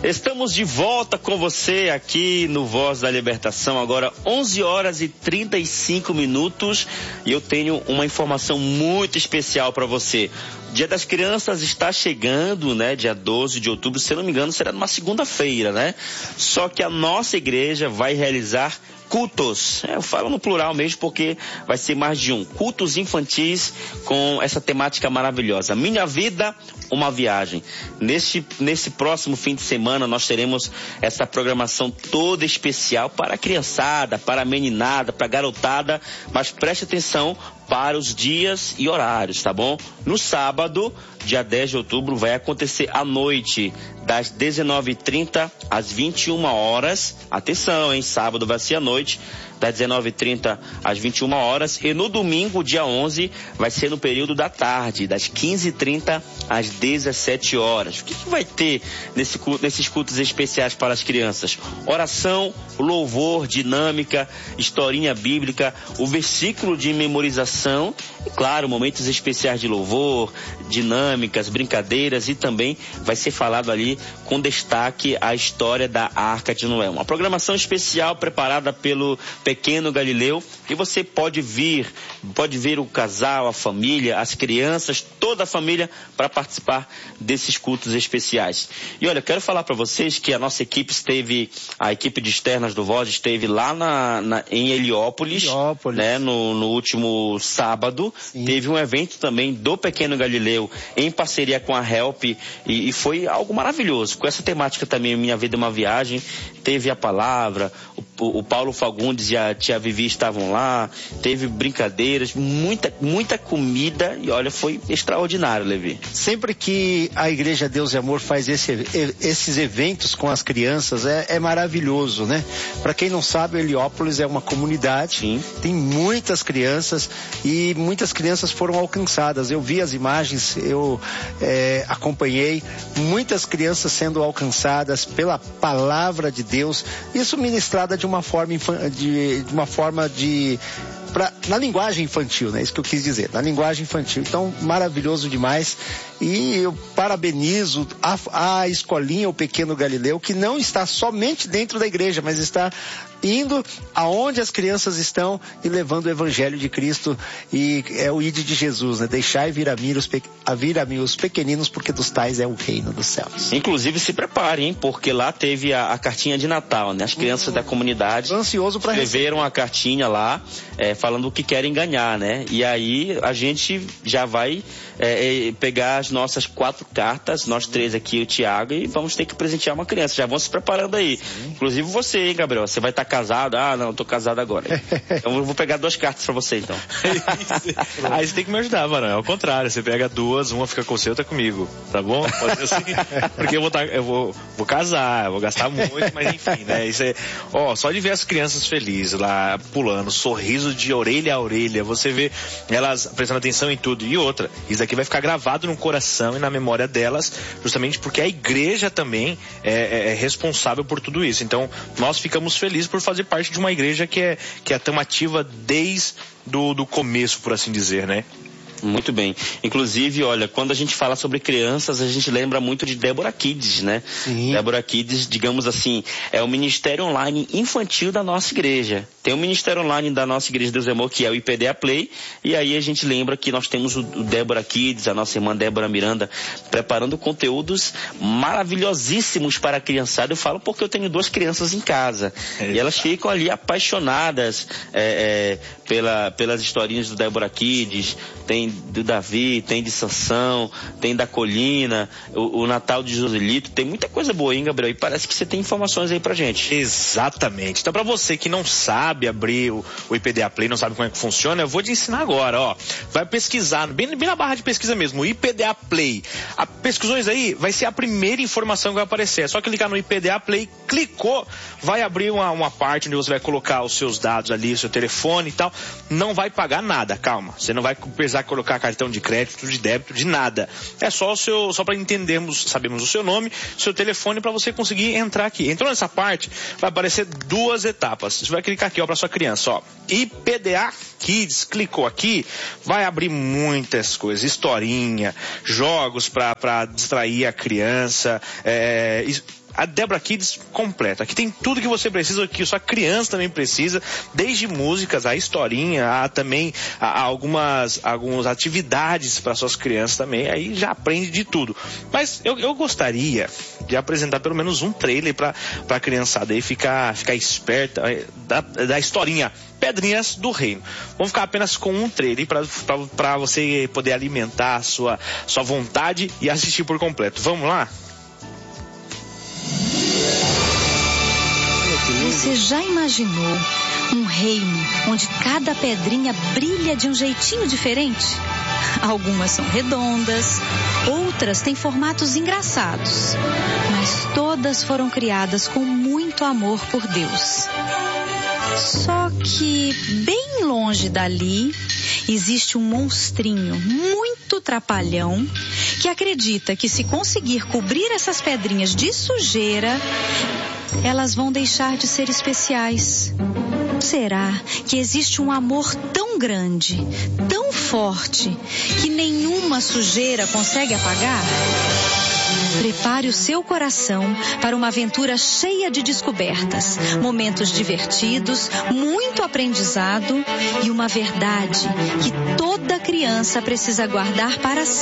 Estamos de volta com você aqui no Voz da Libertação, agora 11 horas e 35 minutos, e eu tenho uma informação muito especial para você. Dia das Crianças está chegando, né? Dia 12 de outubro, se eu não me engano, será numa segunda-feira, né? Só que a nossa igreja vai realizar cultos, eu falo no plural mesmo porque vai ser mais de um, cultos infantis com essa temática maravilhosa, Minha Vida, uma Viagem. Nesse próximo fim de semana nós teremos essa programação toda especial para a criançada, para a meninada, para a garotada, mas preste atenção para os dias e horários, tá bom? No sábado, dia 10 de outubro, vai acontecer à noite, das 19h30 às 21 horas. Atenção, hein? Sábado vai ser à noite, das 19h30 às 21 horas. E no domingo, dia 11, vai ser no período da tarde, das 15h30 às 17 horas. O que vai ter nesses cultos especiais para as crianças? Oração, louvor, dinâmica, historinha bíblica, o versículo de memorização e, claro, momentos especiais de louvor, dinâmicas, brincadeiras, e também vai ser falado ali com destaque a história da Arca de Noé. Uma programação especial preparada pelo Pequeno Galileu, e você pode ver o casal, a família, as crianças, toda a família para participar desses cultos especiais. E olha, eu quero falar para vocês que a nossa equipe a equipe de externas do Voz esteve lá em Heliópolis, né, no último sábado. Sim. Teve um evento também do Pequeno Galileu em parceria com a Help, e foi algo maravilhoso. Com essa temática também, Minha Vida é uma Viagem, teve a palavra, o Paulo Fagundes e a tia Vivi estavam lá, teve brincadeiras, muita comida, e olha, foi extraordinário, Levi. Sempre que a Igreja Deus e Amor faz esses eventos com as crianças, é maravilhoso, né? Para quem não sabe, Heliópolis é uma comunidade. Sim. Tem muitas crianças, e muitas crianças foram alcançadas. Eu vi as imagens, eu acompanhei muitas crianças sendo alcançadas pela palavra de Deus, isso ministrada de uma forma na linguagem infantil, né? Isso que eu quis dizer, na linguagem infantil. Então, maravilhoso demais. E eu parabenizo a escolinha, o Pequeno Galileu, que não está somente dentro da igreja, mas está indo aonde as crianças estão e levando o evangelho de Cristo, e é o ide de Jesus, né? Deixai vir a mim os pequeninos, porque dos tais é o reino dos céus. Inclusive, se preparem, hein? Porque lá teve a cartinha de Natal, né? As crianças da comunidade ansioso para escreveram a cartinha lá, falando o que querem ganhar, né? E aí a gente já vai pegar as nossas 4 cartas, nós 3 aqui, o Thiago, e vamos ter que presentear uma criança. Já vão se preparando aí. Sim. Inclusive você, hein, Gabriel? Você vai estar casado? Ah, não, eu tô casado agora. Então eu vou pegar 2 cartas pra você, então. Aí você tem que me ajudar, mano. É o contrário. Você pega 2, uma fica com você, outra comigo. Tá bom? Pode ser assim. Porque eu vou casar, eu vou gastar muito, mas enfim, né? Isso só de ver as crianças felizes lá, pulando, sorriso de orelha a orelha, você vê elas prestando atenção em tudo. E outra, isso aqui vai ficar gravado no coração e na memória delas, justamente porque a igreja também é responsável por tudo isso. Então, nós ficamos felizes por fazer parte de uma igreja que é ativa desde do começo, por assim dizer, né? Muito bem. Inclusive, olha, quando a gente fala sobre crianças, a gente lembra muito de Débora Kids, né? Sim. Débora Kids, digamos assim, é o ministério online infantil da nossa igreja. Tem um ministério online da nossa igreja Deus e Amor, que é o IPDA Play, e aí a gente lembra que nós temos o Débora Kids, a nossa irmã Débora Miranda, preparando conteúdos maravilhosíssimos para a criançada. Eu falo porque eu tenho 2 crianças em casa, e elas ficam ali apaixonadas pelas historinhas do Débora Kids. Tem do Davi, tem de Sansão, tem da Colina, o Natal de Joselito, tem muita coisa boa, hein, Gabriel? E parece que você tem informações aí pra gente. Exatamente. Então, pra você que não sabe abrir o IPDA Play, não sabe como é que funciona, eu vou te ensinar agora, ó. Vai pesquisar, bem na barra de pesquisa mesmo, o IPDA Play. Pesquisou isso aí, vai ser a primeira informação que vai aparecer. É só clicar no IPDA Play, clicou, vai abrir uma parte onde você vai colocar os seus dados ali, o seu telefone e tal. Não vai pagar nada, calma. Você não vai precisar colocar cartão de crédito, de débito, de nada. É só para sabermos o seu nome, seu telefone, para você conseguir entrar aqui. Entrou nessa parte, vai aparecer 2 etapas. Você vai clicar aqui, ó, para sua criança, ó. IPDA Kids, clicou aqui, vai abrir muitas coisas, historinha, jogos para distrair a criança, a Débora Kids completa. Aqui tem tudo que você precisa, que sua criança também precisa, desde músicas, a historinha, a também algumas atividades para suas crianças também. Aí já aprende de tudo. Mas eu gostaria de apresentar pelo menos um trailer para a criançada aí ficar esperta da historinha Pedrinhas do Reino. Vamos ficar apenas com um trailer para você poder alimentar a sua vontade e assistir por completo. Vamos lá? Você já imaginou um reino onde cada pedrinha brilha de um jeitinho diferente? Algumas são redondas, outras têm formatos engraçados, mas todas foram criadas com muito amor por Deus. Só que, bem longe dali, existe um monstrinho muito trapalhão que acredita que se conseguir cobrir essas pedrinhas de sujeira, elas vão deixar de ser especiais. Será que existe um amor tão grande, tão forte, que nenhuma sujeira consegue apagar? Prepare o seu coração para uma aventura cheia de descobertas, momentos divertidos, muito aprendizado e uma verdade que toda criança precisa guardar para sempre.